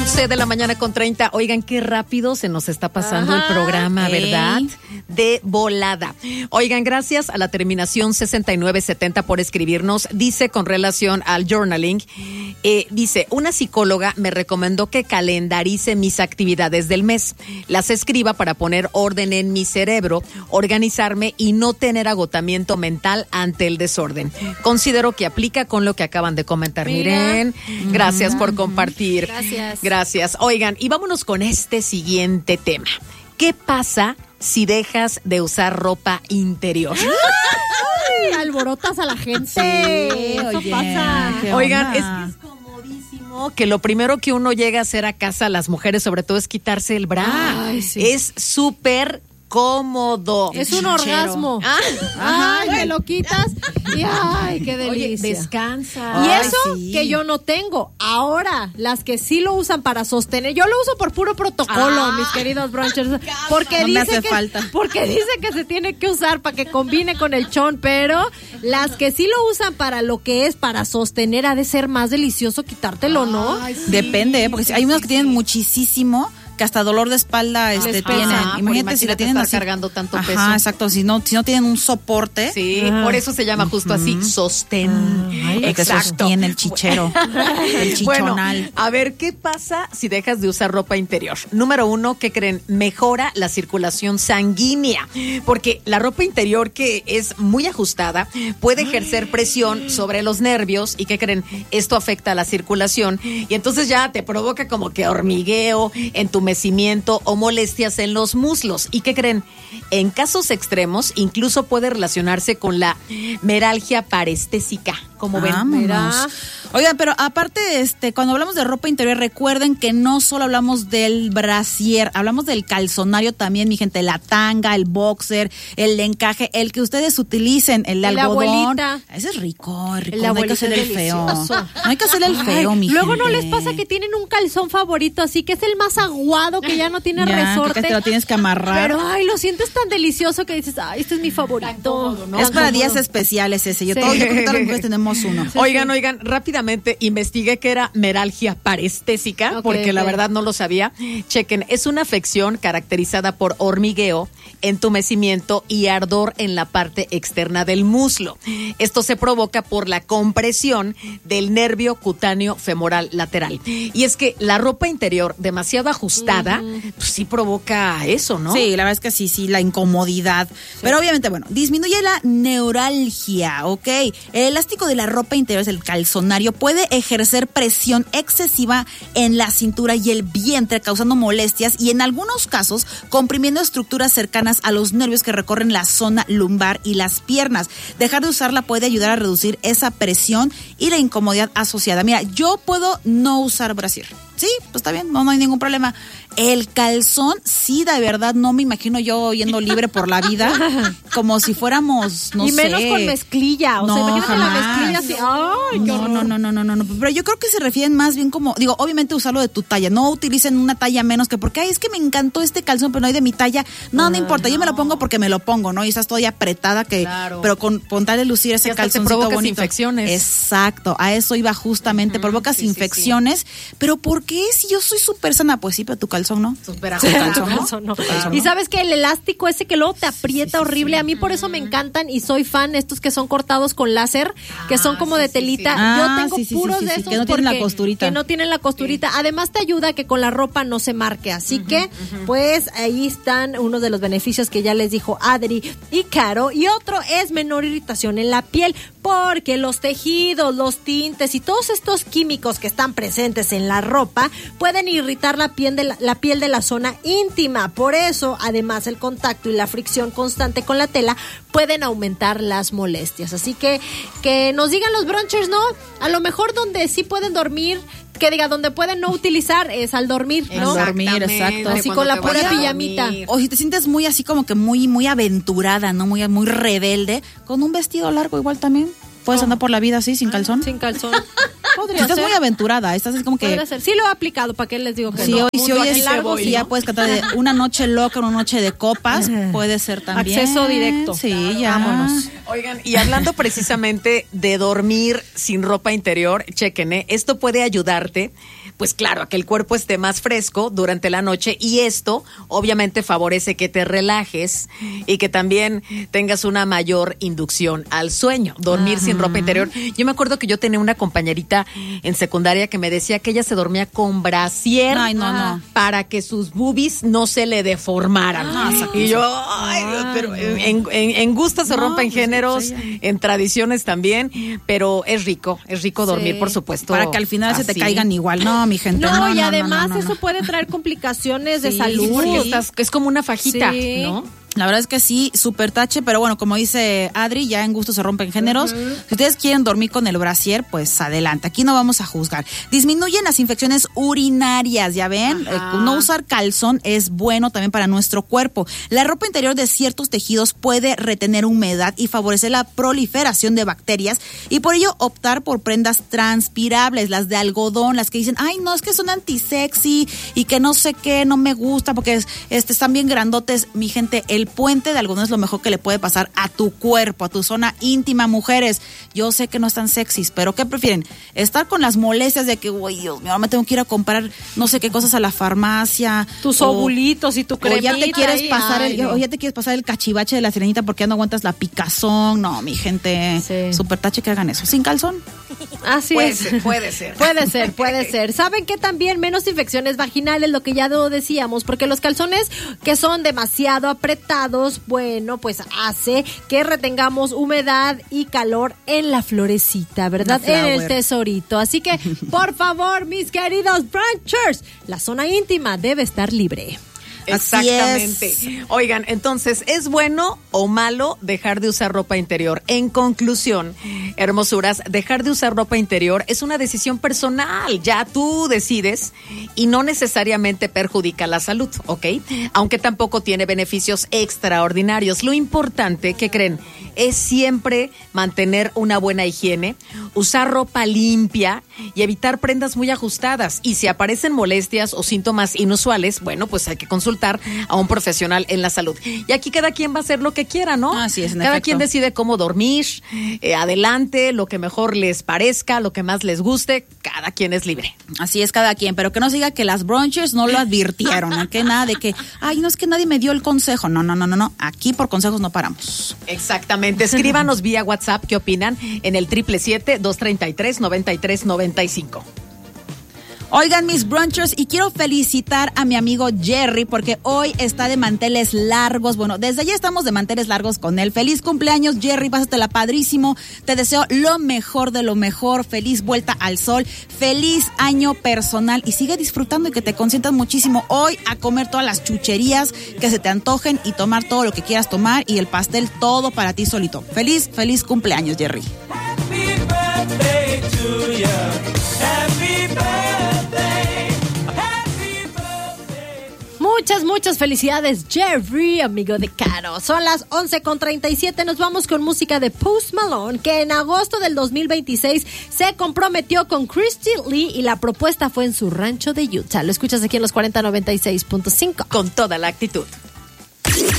11 de la mañana con 30. Oigan, qué rápido se nos está pasando el programa, ¿verdad? De volada. Oigan, gracias a la terminación 6970 por escribirnos. Dice con relación al journaling, dice, una psicóloga me recomendó que calendarice mis actividades del mes. Las escriba para poner orden en mi cerebro, organizarme y no tener agotamiento mental ante el desorden. Considero que aplica con lo que acaban de comentar. Miren, gracias por compartir. Gracias. Oigan, y vámonos con este siguiente tema. ¿Qué pasa si dejas de usar ropa interior? ¡Ay! Alborotas a la gente. Sí, eso pasa. Oigan, es que es comodísimo que lo primero que uno llega a hacer a casa, las mujeres sobre todo, es quitarse el bra. Ay, sí. Es súper cómodo. Es un orgasmo. Ay, te lo quitas y ay, qué delicia. Oye, descansa. Y eso que yo no tengo. Ahora, las que sí lo usan para sostener, yo lo uso por puro protocolo, mis queridos brunchers, porque no dice me hace que falta. porque dice que se tiene que usar para que combine con el chon, pero las que sí lo usan para lo que es para sostener ha de ser más delicioso quitártelo, ¿no? Ay, sí. Depende, porque hay unos que tienen muchísimo, que hasta dolor de espalda tienen. Imagínate si la tienen estar así cargando tanto peso. Ajá, exacto, si no tienen un soporte. Sí, por eso se llama justo así, sostén. El que sostiene el chichero, el chichonal. Bueno, a ver, ¿qué pasa si dejas de usar ropa interior? Número 1, ¿qué creen? Mejora la circulación sanguínea, porque la ropa interior, que es muy ajustada, puede ejercer presión sobre los nervios y, ¿qué creen? Esto afecta a la circulación y entonces ya te provoca como que hormigueo, entumecimiento o molestias en los muslos. ¿Y qué creen? En casos extremos, incluso puede relacionarse con la meralgia parestésica. ¿Cómo ven? Mira. Oigan, pero aparte, cuando hablamos de ropa interior, recuerden que no solo hablamos del brasier, hablamos del calzonario también, mi gente, la tanga, el boxer, el encaje, el que ustedes utilicen, el de algodón. Abuelita. Ese es rico, No hay que hacer el feo. No hay que hacer el feo, mi Luego gente. no les pasa que tienen un calzón favorito, así que es el más aguado, que ya no tiene resorte. Que te lo tienes que amarrar. Pero, ay, lo sientes tan delicioso que dices, ay, este es mi favorito. Cómodo, ¿no? Es para días especiales ese. Yo creo que todas las mujeres tenemos uno. Oigan, rápidamente investigué que era meralgia parestésica, porque la verdad no lo sabía. Chequen, es una afección caracterizada por hormigueo, entumecimiento y ardor en la parte externa del muslo. Esto se provoca por la compresión del nervio cutáneo femoral lateral. Y es que la ropa interior demasiado ajustada, pues sí provoca eso, ¿no? Sí, la verdad es que sí, la incomodidad. Sí. Pero obviamente, bueno, disminuye la neuralgia, ¿ok? El elástico de la ropa interior, el calzonario, puede ejercer presión excesiva en la cintura y el vientre, causando molestias y en algunos casos comprimiendo estructuras cercanas a los nervios que recorren la zona lumbar y las piernas. Dejar de usarla puede ayudar a reducir esa presión y la incomodidad asociada. Mira, yo puedo no usar brasier. Sí, pues está bien, no hay ningún problema. El calzón, sí, de verdad, no me imagino yo yendo libre por la vida, como si fuéramos, no sé. Y menos con mezclilla, o sea, imagínate la mezclilla así. ¡Ay, qué horror! No. Pero yo creo que se refieren más bien como, digo, obviamente usarlo de tu talla, no utilicen una talla menos que porque, ay, es que me encantó este calzón, pero no hay de mi talla. No importa, yo me lo pongo porque me lo pongo, ¿no? Y estás toda apretada, pero con tal de lucir ese calzoncito bonito. Provocas infecciones. Exacto, a eso iba justamente, provocas infecciones, pero ¿por qué si yo soy súper sana? Pues sí, pero tu calzón no. Súper calzón no. Y sabes que el elástico ese que luego te aprieta horrible, a mí por eso me encantan y soy fan estos que son cortados con láser, que son como de telita. Yo tengo puros de esos que no tienen la costurita. Que no tienen la costurita. Además te ayuda a que con la ropa no se marque, así que pues ahí están unos de los beneficios que ya les dijo Adri y Caro, y otro es menor irritación en la piel, porque los tejidos, los tintes y todos estos químicos que están presentes en la ropa pueden irritar la piel de la zona íntima. Por eso, además, el contacto y la fricción constante con la tela pueden aumentar las molestias. Así que nos digan los brunchers, ¿no? A lo mejor donde sí pueden dormir, que diga, donde pueden no utilizar es al dormir, ¿no? Al dormir, exacto. Así con la pura pijamita. O si te sientes muy así como que muy aventurada, ¿no? Muy rebelde, con un vestido largo igual también. ¿Puedes andar por la vida así, sin calzón? Sin calzón. Podría ser. Estás muy aventurada, estás así como que... Podría ser. Sí lo he aplicado, ¿para qué les digo que sí, no? Si hoy es largo, sí, ya puedes cantar de una noche loca, una noche de copas, puede ser también. Acceso directo. Sí, ya. Vámonos. Oigan, y hablando precisamente de dormir sin ropa interior, chequen, esto puede ayudarte pues claro, a que el cuerpo esté más fresco durante la noche, y esto obviamente favorece que te relajes y que también tengas una mayor inducción al sueño. Dormir sin ropa interior. Yo me acuerdo que yo tenía una compañerita en secundaria que me decía que ella se dormía con brasier. Ay, no. Para que sus boobies no se le deformaran. Y yo, pero en gusto se rompen géneros, en tradiciones también, pero es rico dormir, por supuesto. Para que al final se te caigan igual. No, mi gente. No, y además eso puede traer complicaciones de salud. Es como una fajita, ¿no? La verdad es que sí, súper tache, pero bueno, como dice Adri, ya en gusto se rompen géneros. Si ustedes quieren dormir con el brasier, pues adelante, aquí no vamos a juzgar. Disminuyen las infecciones urinarias, ¿ya ven? No usar calzón es bueno también para nuestro cuerpo. La ropa interior de ciertos tejidos puede retener humedad y favorecer la proliferación de bacterias, y por ello optar por prendas transpirables, las de algodón, las que dicen, ay no, es que son antisexy y que no sé qué, no me gusta porque están bien grandotes. Mi gente, el puente de algodón es lo mejor que le puede pasar a tu cuerpo, a tu zona íntima. Mujeres, yo sé que no están sexys, pero ¿qué prefieren? Estar con las molestias de que, uy, Dios mío, ahora me tengo que ir a comprar no sé qué cosas a la farmacia. Tus ovulitos y tu cremita. O ya te quieres pasar el cachivache de la sirenita porque ya no aguantas la picazón. No, mi gente, súper tache que hagan eso. ¿Sin calzón? Así es. Puede ser. Puede ser. ¿Saben qué? También menos infecciones vaginales, lo que ya decíamos, porque los calzones que son demasiado apretados, bueno, pues hace que retengamos humedad y calor en la florecita, ¿verdad? En el tesorito. Así que, por favor, mis queridos brunchers, la zona íntima debe estar libre. Exactamente. Oigan, entonces, ¿es bueno o malo dejar de usar ropa interior? En conclusión, hermosuras, dejar de usar ropa interior es una decisión personal. Ya tú decides y no necesariamente perjudica la salud, ¿ok? Aunque tampoco tiene beneficios extraordinarios. Lo importante, ¿qué creen? Es siempre mantener una buena higiene, usar ropa limpia y evitar prendas muy ajustadas. Y si aparecen molestias o síntomas inusuales, bueno, pues hay que consultar a un profesional en la salud. Y aquí cada quien va a hacer lo que quiera, ¿no? Así es, cada quien decide cómo dormir, adelante, lo que mejor les parezca, lo que más les guste, cada quien es libre. Así es, cada quien, pero que no se diga que las brunchers no lo advirtieron, ¿no? Que nada de que, ay, no es que nadie me dio el consejo. No, aquí por consejos no paramos. Exactamente, escríbanos vía WhatsApp qué opinan en el 777-233-9395. Oigan, mis brunchers, y quiero felicitar a mi amigo Jerry porque hoy está de manteles largos. Bueno, desde ya estamos de manteles largos con él. Feliz cumpleaños, Jerry, pásatela padrísimo. Te deseo lo mejor de lo mejor. Feliz vuelta al sol. Feliz año personal y sigue disfrutando y que te consientas muchísimo hoy a comer todas las chucherías que se te antojen y tomar todo lo que quieras tomar y el pastel todo para ti solito. Feliz cumpleaños, Jerry. Happy birthday to you. Happy birthday. Muchas felicidades, Jerry, amigo de Caro. Son las 11:37. Nos vamos con música de Post Malone, que en agosto del 2026 se comprometió con Christy Lee y la propuesta fue en su rancho de Utah. Lo escuchas aquí en los 4096.5. Con toda la actitud.